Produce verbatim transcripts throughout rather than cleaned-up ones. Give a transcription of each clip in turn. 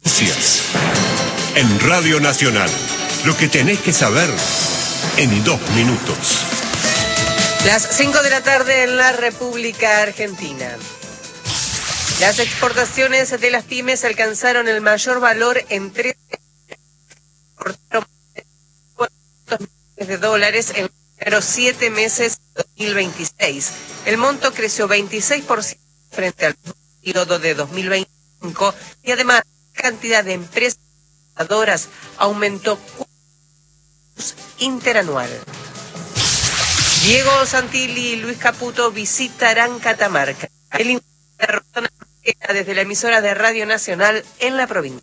Noticias. En Radio Nacional, lo que tenés que saber en dos minutos. Las cinco de la tarde en la República Argentina. Las exportaciones de las pymes alcanzaron el mayor valor en tres millones de dólares en los siete meses de dos mil veintiséis. El monto creció veintiséis por ciento frente al periodo de dos mil veinticinco y además la cantidad de empresas exportadoras aumentó interanual. Diego Santilli y Luis Caputo visitarán Catamarca. El informe de Rosana desde la emisora de Radio Nacional en la provincia.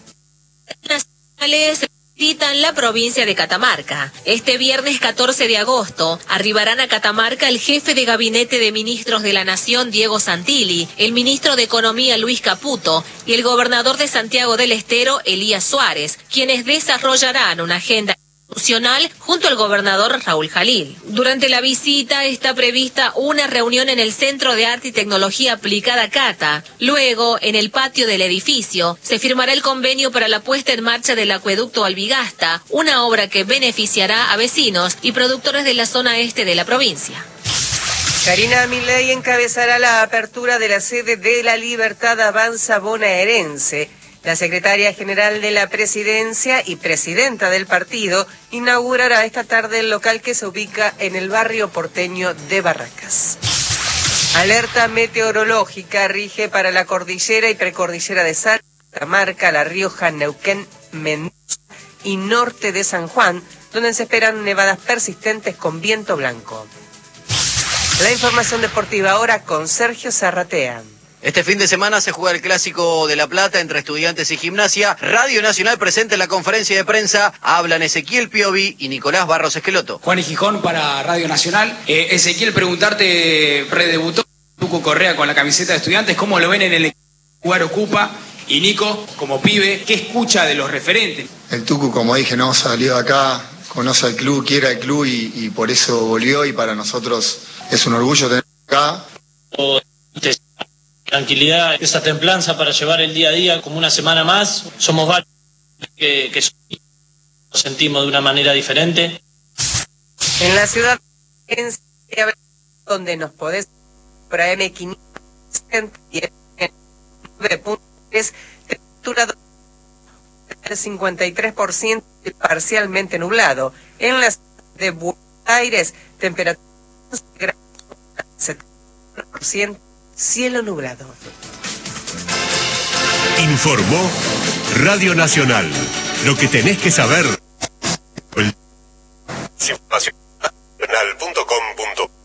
Nacionales visitan la provincia de Catamarca. Este viernes catorce de agosto arribarán a Catamarca el jefe de gabinete de ministros de la Nación, Diego Santilli, el ministro de Economía, Luis Caputo, y el gobernador de Santiago del Estero, Elías Suárez, quienes desarrollarán una agenda institucional junto al gobernador Raúl Jalil. Durante la visita está prevista una reunión en el Centro de Arte y Tecnología Aplicada Cata. Luego, en el patio del edificio, se firmará el convenio para la puesta en marcha del acueducto Albigasta, una obra que beneficiará a vecinos y productores de la zona este de la provincia. Karina Milei encabezará la apertura de la sede de La Libertad Avanza bonaerense. La secretaria general de la presidencia y presidenta del partido inaugurará esta tarde el local que se ubica en el barrio porteño de Barracas. Alerta meteorológica rige para la cordillera y precordillera de Salta, Catamarca, La Rioja, Neuquén, Mendoza y norte de San Juan, donde se esperan nevadas persistentes con viento blanco. La información deportiva ahora con Sergio Zarratea. Este fin de semana se juega el Clásico de La Plata entre Estudiantes y Gimnasia. Radio Nacional presenta en la conferencia de prensa. Hablan Ezequiel Piovi y Nicolás Barros Esqueloto. Juan y Gijón para Radio Nacional. Eh, Ezequiel, preguntarte, redebutó Tucu Correa con la camiseta de Estudiantes. ¿Cómo lo ven en el lugar ocupa? Y Nico, como pibe, ¿qué escucha de los referentes? El Tucu, como dije, no salió de acá, conoce al club, quiere al club y, y por eso volvió. Y para nosotros es un orgullo tenerlo acá. Tranquilidad, esa templanza para llevar el día a día como una semana más. Somos varios que, que nos sentimos de una manera diferente. En la ciudad donde nos podés por A M quinientos nueve punto tres, temperatura del cincuenta y tres por ciento parcialmente nublado. En la ciudad de Buenos Aires, temperatura setenta por ciento. Cielo nublado. Informó Radio Nacional. Lo que tenés que saber. información nacional punto com punto